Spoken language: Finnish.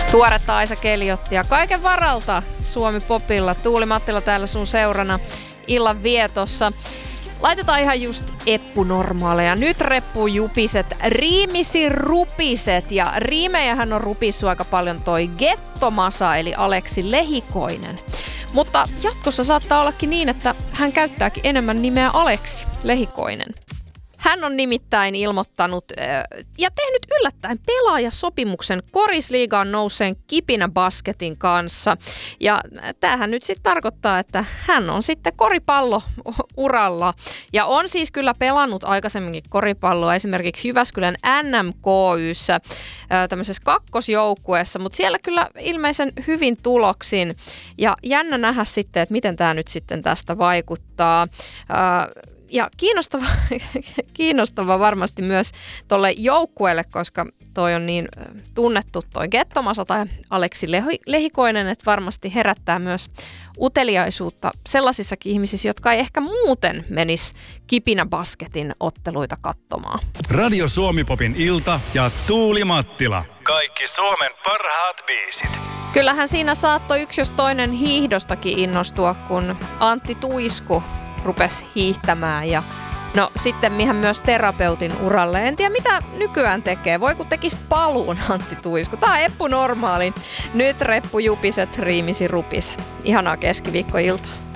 Tuoretta Aisa Keliotti ja kaiken varalta Suomi Popilla. Tuuli Mattila täällä sun seurana illan vietossa. Laitetaan ihan just eppunormaaleja. Nyt reppujupiset, riimisi rupiset. Ja riimejähän on rupissu aika paljon toi Gettomasa eli Aleksi Lehikoinen. Mutta jatkossa saattaa ollakin niin, että hän käyttääkin enemmän nimeä Aleksi Lehikoinen. Hän on nimittäin ilmoittanut ja tehnyt yllättäen pelaajasopimuksen Korisliigaan nouseen Kipinä Basketin kanssa. Ja tämähän nyt sitten tarkoittaa, että hän on sitten koripallouralla. Ja on siis kyllä pelannut aikaisemminkin koripalloa esimerkiksi Jyväskylän NMKYssä tämmöisessä kakkosjoukkueessa, mutta siellä kyllä ilmeisen hyvin tuloksin. Ja nähdä sitten, että miten tämä nyt sitten tästä vaikuttaa. Ja kiinnostava varmasti myös tolle joukkueelle, koska toi on niin tunnettu toi Gettomasa tai Aleksi Lehikoinen, että varmasti herättää myös uteliaisuutta sellaisissakin ihmisissä, jotka ei ehkä muuten menisi Kipinä Basketin otteluita katsomaan. Radio Suomi Popin ilta ja Tuuli Mattila. Kaikki Suomen parhaat biisit. Kyllähän siinä saattoi yksi jos toinen hiihdostakin innostua, kun Antti Tuisku rupesi hiihtämään ja no sitten mihän myös terapeutin uralle. En tiedä mitä nykyään tekee. Voi kun tekisi paluun Antti Tuisku. Tää on eppu normaali. Nyt reppujupiset, riimisi rupiset. Ihanaa keskiviikkoiltaa.